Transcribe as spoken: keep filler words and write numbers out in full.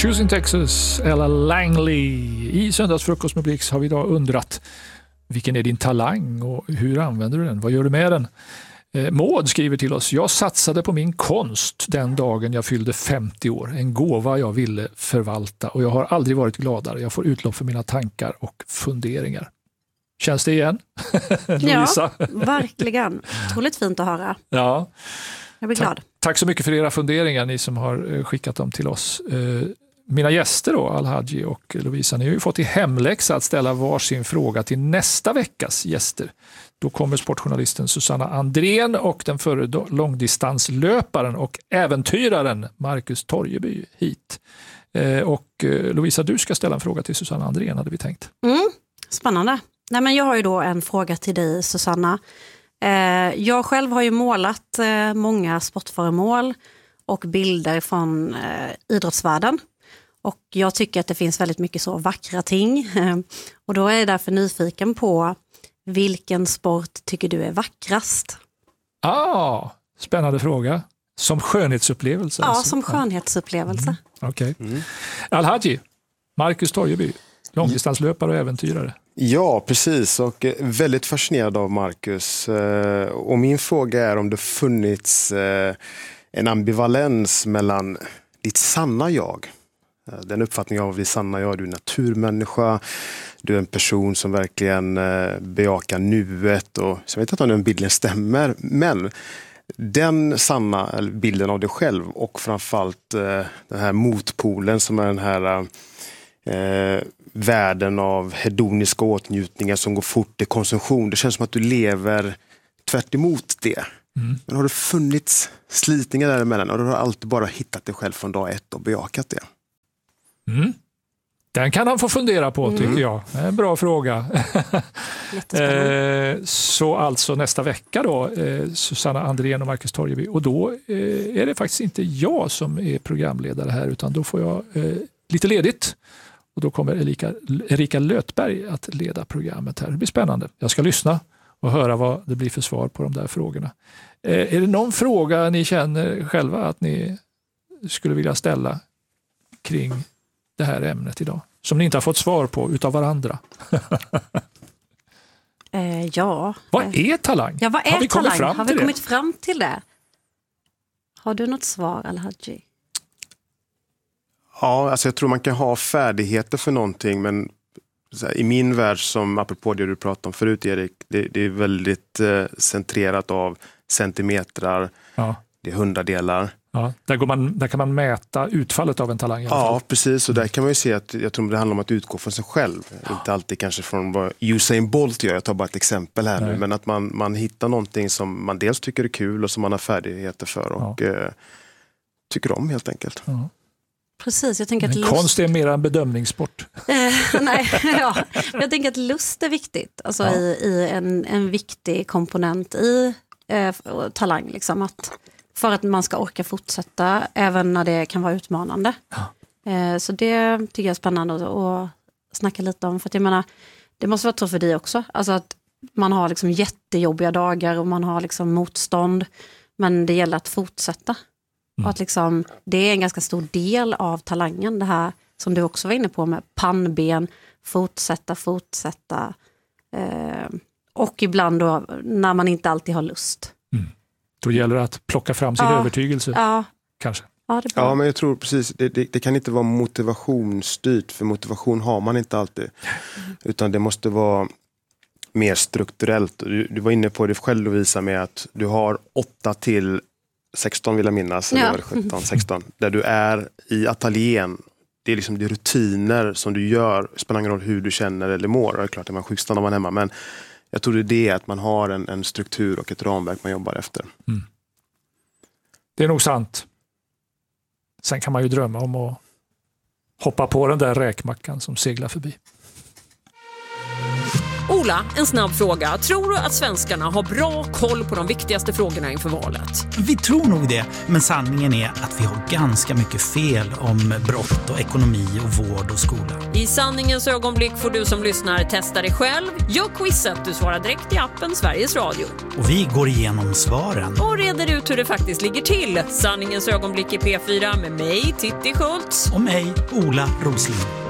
Choosing Texas, Ella Langley. I Söndagsfrukost med Blix har vi idag undrat vilken är din talang och hur använder du den? Vad gör du med den? Eh, Maud skriver till oss: jag satsade på min konst den dagen jag fyllde femtio år. En gåva jag ville förvalta och jag har aldrig varit gladare. Jag får utlopp för mina tankar och funderingar. Känns det igen? Ja, verkligen. Otroligt fint att höra. Ja. Jag blir glad. Ta- tack så mycket för era funderingar, ni som har skickat dem till oss. Eh, mina gäster då, Al-Haji och Lovisa, ni har ju fått i hemläxa att ställa varsin fråga till nästa veckas gäster. Då kommer sportjournalisten Susanna Andrén och den förre långdistanslöparen och äventyraren Marcus Torjeby hit. Eh, och eh, Lovisa, du ska ställa en fråga till Susanna Andrén, hade vi tänkt. Mm, spännande. Nej, men jag har ju då en fråga till dig, Susanna. Eh, jag själv har ju målat eh, många sportföremål och bilder från eh, idrottsvärlden. Och jag tycker att det finns väldigt mycket så vackra ting. Och då är jag därför nyfiken på vilken sport tycker du är vackrast? Ah, spännande fråga. Som skönhetsupplevelse? Ja, alltså. som skönhetsupplevelse. Mm, Okej. Okay. Mm. Al-Haji, Marcus Torjeby, långdistanslöpare och äventyrare. Ja, precis. Och väldigt fascinerad av Marcus. Och min fråga är om det funnits en ambivalens mellan ditt sanna jag. Den uppfattningen av ditt sanna jag, du är naturmänniska. Du är en person som verkligen bejakar nuet. Och, så jag vet inte om den bilden stämmer, men den sanna bilden av dig själv och framförallt den här motpolen som är den här eh, världen av hedoniska åtnjutningar som går fort i konsumtion. Det känns som att du lever tvärt emot det. Mm. Men har det funnits slitningar däremellan och du har alltid bara hittat dig själv från dag ett och bejakat det? Mm. Den kan han få fundera på, tycker mm. jag. Det är en bra fråga. eh, så alltså nästa vecka då, eh, Susanna Andrén och Marcus Torjeby. Och då eh, är det faktiskt inte jag som är programledare här, utan då får jag eh, lite ledigt. Och då kommer Erika, Erika Lötberg att leda programmet här. Det blir spännande. Jag ska lyssna och höra vad det blir för svar på de där frågorna. Eh, är det någon fråga ni känner själva att ni skulle vilja ställa kring det här ämnet idag, som ni inte har fått svar på utav varandra? eh, ja. Vad är talang? Ja, vad är har vi talang? kommit fram har till vi det? kommit fram till det? Har du något svar, Al-Haji? Ja, alltså jag tror man kan ha färdigheter för någonting, men så här, i min värld, som apropå det du pratade om förut, Erik, det, det är väldigt eh, centrerat av centimetrar, ja. Det är hundradelar. Ja, där, går man, där kan man mäta utfallet av en talang. I alla fall. Ja, precis. Och där kan man ju se att jag tror det handlar om att utgå från sig själv. Ja. Inte alltid kanske från vad Usain Bolt gör. Jag tar bara ett exempel här nu. Men att man, man hittar någonting som man dels tycker är kul och som man har färdigheter för och ja. eh, tycker om helt enkelt. Ja. Precis, jag tänker att lust... lust... Konst är mer en bedömningssport. Nej, ja. Jag tänker att lust är viktigt. Alltså ja. i, i en, en viktig komponent i eh, talang. Liksom, att för att man ska orka fortsätta även när det kan vara utmanande. Ja. Eh, så det tycker jag är spännande att, att snacka lite om. För att jag menar, det måste vara så för dig också. Alltså att man har liksom jättejobbiga dagar och man har liksom motstånd. Men det gäller att fortsätta. Mm. Och att liksom, det är en ganska stor del av talangen. Det här som du också var inne på med pannben. Fortsätta, fortsätta. Eh, och ibland då när man inte alltid har lust. Mm. Då gäller det att plocka fram sin ja. övertygelse. Ja. Kanske. Ja, det är bra. Ja, men jag tror precis, det, det, det kan inte vara motivationsstyrt, för motivation har man inte alltid. Mm. Utan det måste vara mer strukturellt. Du, du var inne på det själv, Lovisa, med att du har åtta till sexton vill jag minnas, eller ja. var det sjutton, sexton, där du är i ateljén. Det är liksom de rutiner som du gör, spelar ingen roll hur du känner eller mår. Det är klart att man sjukstannar när man är hemma, men jag tror det är det att man har en, en struktur och ett ramverk man jobbar efter. Mm. Det är nog sant. Sen kan man ju drömma om att hoppa på den där räkmackan som seglar förbi. Ola, en snabb fråga. Tror du att svenskarna har bra koll på de viktigaste frågorna inför valet? Vi tror nog det, men sanningen är att vi har ganska mycket fel om brott och ekonomi och vård och skola. I sanningens ögonblick får du som lyssnar testa dig själv. Gör quizet, du svarar direkt i appen Sveriges Radio. Och vi går igenom svaren. Och reder ut hur det faktiskt ligger till. Sanningens ögonblick i P fyra med mig, Titti Schultz. Och mig, Ola Rosling.